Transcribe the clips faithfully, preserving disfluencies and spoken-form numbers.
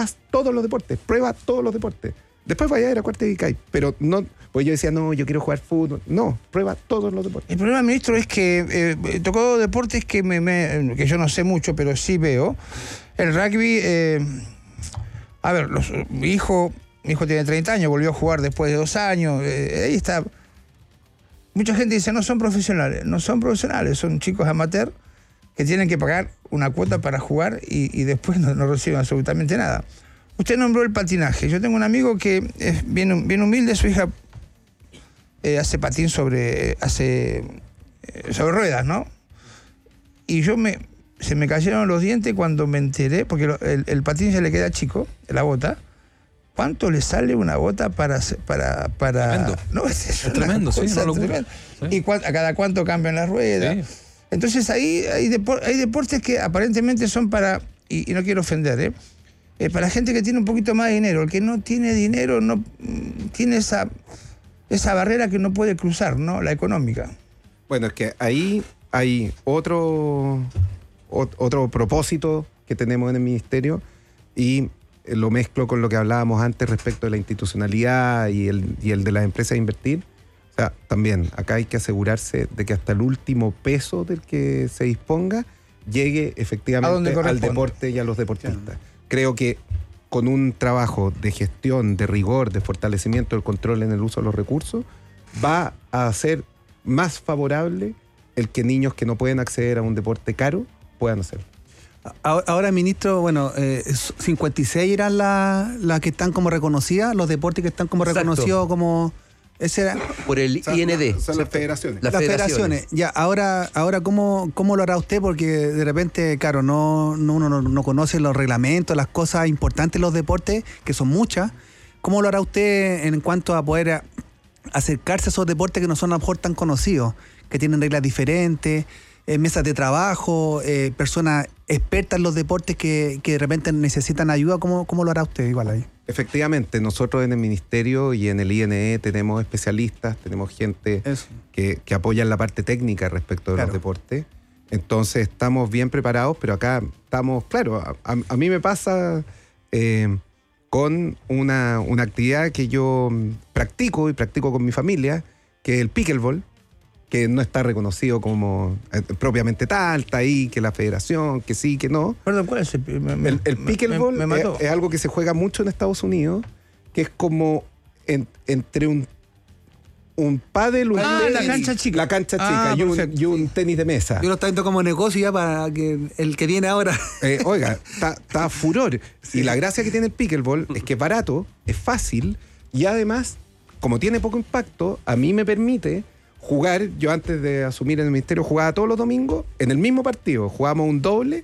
todos los deportes, prueba todos los deportes. Después vaya a ver a cuarta y cae. Pero no, pues yo decía, no, yo quiero jugar fútbol. No, prueba todos los deportes. El problema, ministro, es que eh, tocó deportes que, me, me, que yo no sé mucho, pero sí veo. El rugby, eh, a ver, los, mi hijo mi hijo tiene treinta años, volvió a jugar después de dos años. Eh, ahí está. Mucha gente dice, no son profesionales. No son profesionales, son chicos amateur que tienen que pagar una cuota para jugar y, y después no, no reciben absolutamente nada. Usted nombró el patinaje. Yo tengo un amigo que es bien, bien humilde, su hija eh, hace patín sobre, hace, eh, sobre ruedas, ¿no? Y yo me, se me cayeron los dientes cuando me enteré, porque lo, el, el patín se le queda chico, la bota. ¿Cuánto le sale una bota para... para, para tremendo. No, es, es, es tremendo, sí, no lo tremendo. Sí. ¿Y cuánto, a cada cuánto cambian las ruedas? Sí. Entonces ahí hay, depor, hay deportes que aparentemente son para... Y, y no quiero ofender, ¿eh? Eh, para gente que tiene un poquito más de dinero. El que no tiene dinero no tiene esa, esa barrera que no puede cruzar, ¿no? La económica. Bueno, es que ahí hay otro, otro propósito que tenemos en el ministerio y lo mezclo con lo que hablábamos antes respecto de la institucionalidad y el, y el de las empresas a invertir. O sea, también acá hay que asegurarse de que hasta el último peso del que se disponga llegue efectivamente al deporte y a los deportistas. Sí. Creo que con un trabajo de gestión, de rigor, de fortalecimiento del control en el uso de los recursos, va a ser más favorable el que niños que no pueden acceder a un deporte caro puedan hacerlo. Ahora, ministro, bueno, eh, cincuenta y seis eran las la que están como reconocidas, los deportes que están como Exacto. reconocidos como... Ese era, por el I N D. Son las federaciones. Las, las federaciones. federaciones. Ya, ahora, ahora ¿cómo, ¿cómo lo hará usted? Porque de repente, claro, no, no uno no, no conoce los reglamentos, las cosas importantes de los deportes, que son muchas. ¿Cómo lo hará usted en cuanto a poder acercarse a esos deportes que no son a lo mejor tan conocidos, que tienen reglas diferentes, eh, mesas de trabajo, eh, personas expertas en los deportes que, que de repente necesitan ayuda? ¿Cómo, cómo lo hará usted igual ahí? Efectivamente, nosotros en el Ministerio y en el I N E tenemos especialistas, tenemos gente que, que apoya en la parte técnica respecto de claro. los deportes. Entonces estamos bien preparados, pero acá estamos, claro, a, a mí me pasa eh, con una, una actividad que yo practico y practico con mi familia, que es el pickleball, que no está reconocido como eh, propiamente tal, está ahí, que la federación, que sí, que no. Perdón, ¿cuál es el, me, el, el pickleball? Me, me es, es algo que se juega mucho en Estados Unidos, que es como en, entre un, un pádel, un ah, tenis, la cancha chica. La cancha chica ah, y, un, y un tenis de mesa. Yo lo está viendo como negocio ya para que el que viene ahora. Eh, oiga, está furor. Sí. Y la gracia que tiene el pickleball es que es barato, es fácil y además, como tiene poco impacto, a mí me permite jugar. Yo antes de asumir en el ministerio jugaba todos los domingos en el mismo partido, jugábamos un doble,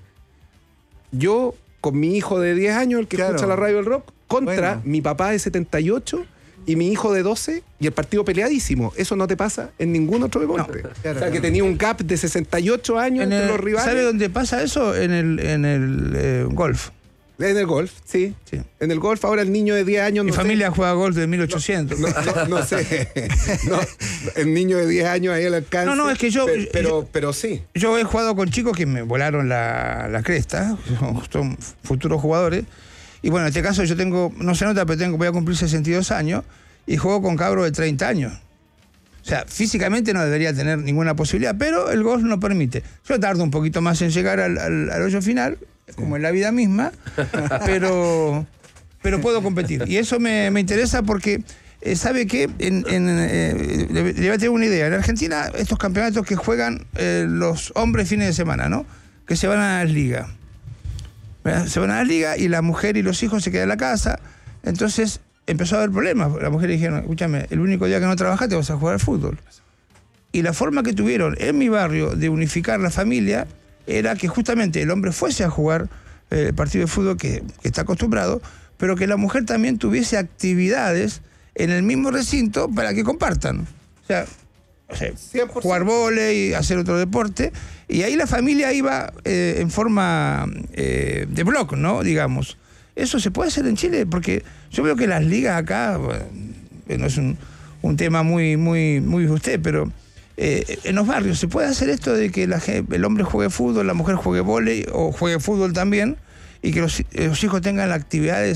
yo con mi hijo de diez años, el que claro. escucha la radio del rock, contra bueno. mi papá de setenta y ocho y mi hijo de doce, y el partido peleadísimo. Eso no te pasa en ningún otro deporte. No, claro, o sea, que tenía un gap de sesenta y ocho años en entre el, los rivales. ¿Sabe dónde pasa eso? En el, en el eh, golf. En el golf, sí. sí. En el golf, ahora el niño de diez años... Mi no familia sé. juega golf de mil ochocientos. No, no, no, no sé. No, el niño de diez años ahí al alcance. No, no, es que yo... Pero, pero, yo, pero sí. Yo he jugado con chicos que me volaron la, la cresta, son futuros jugadores. Y bueno, en este caso yo tengo, no se nota, pero tengo, voy a cumplir sesenta y dos años y juego con cabros de treinta años. O sea, físicamente no debería tener ninguna posibilidad, pero el golf no permite. Yo tardo un poquito más en llegar al, al, al hoyo final, como en la vida misma, pero, pero puedo competir. Y eso me, me interesa porque, eh, ¿sabe qué? En, en, eh, le, le voy a tener una idea. En Argentina, estos campeonatos que juegan eh, los hombres fines de semana, ¿no? Que se van a las ligas. Se van a las ligas y la mujer y los hijos se quedan en la casa. Entonces empezó a haber problemas. Las mujeres dijeron, escúchame, el único día que no trabajaste vas a jugar al fútbol. Y la forma que tuvieron en mi barrio de unificar la familia era que justamente el hombre fuese a jugar el eh, partido de fútbol que, que está acostumbrado, pero que la mujer también tuviese actividades en el mismo recinto para que compartan. O sea, o sea jugar vóley, hacer otro deporte, y ahí la familia iba eh, en forma eh, de bloque, ¿no? Digamos. Eso se puede hacer en Chile, porque yo veo que las ligas acá, bueno, no es un, un tema muy, muy, muy de usted, pero eh, en los barrios se puede hacer esto de que la, el hombre juegue fútbol, la mujer juegue vóley o juegue fútbol también, y que los, los hijos tengan actividades